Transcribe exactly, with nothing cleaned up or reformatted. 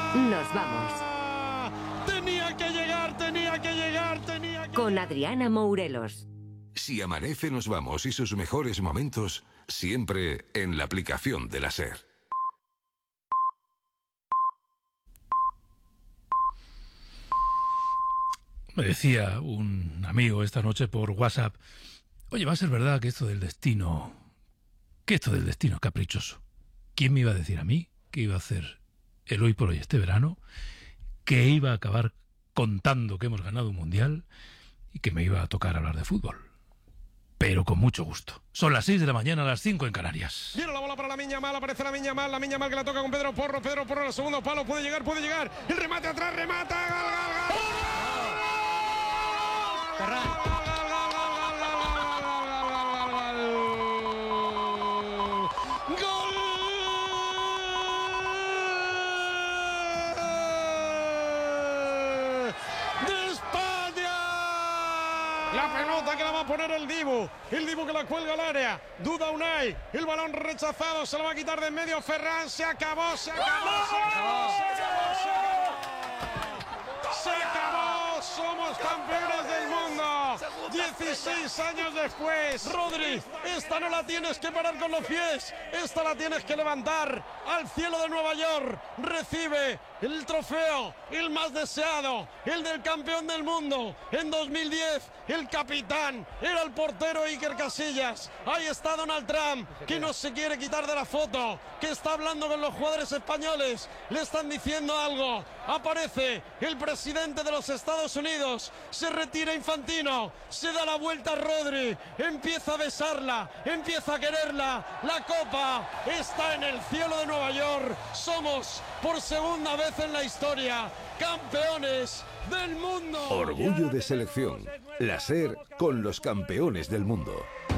Nos vamos. Tenía que llegar, tenía que llegar, tenía que... Con Adriana Mourelos. Si amanece, nos vamos y sus mejores momentos siempre en la aplicación de la SER. Me decía un amigo esta noche por WhatsApp: oye, va a ser verdad que esto del destino, que esto del destino es caprichoso. ¿Quién me iba a decir a mí que iba a hacer el hoy por hoy este verano, que iba a acabar contando que hemos ganado un mundial y que me iba a tocar hablar de fútbol? Pero con mucho gusto. Son las seis de la mañana, las cinco en Canarias. Viene la bola para la Miña Mal, aparece la Miña Mal, la Miña Mal que la toca con Pedro Porro, Pedro Porro al segundo palo, puede llegar, puede llegar, el remate atrás, remata, gol, gol, gol. Ferran. La pelota que la va a poner el Dibu. El Dibu que la cuelga al área. Duda Unai. El balón rechazado. Se lo va a quitar de en medio Ferran. Se acabó, se acabó, se acabó, se acabó, se acabó. Se acabó. Somos campeones del mundo. dieciséis años después. Rodri, esta no la tienes que parar con los pies. Esta la tienes que levantar al cielo de Nueva York. Recibe el trofeo, el más deseado, el del campeón del mundo. En dos mil diez, el capitán era el portero Iker Casillas. Ahí está Donald Trump, que no se quiere quitar de la foto, que está hablando con los jugadores españoles. Le están diciendo algo. Aparece el presidente de los Estados Unidos. Se retira Infantino. Se da la vuelta a Rodri. Empieza a besarla. Empieza a quererla. La copa está en el cielo de Nueva York. Somos, por segunda vez en la historia, campeones del mundo. Orgullo de selección. La SER con los campeones del mundo.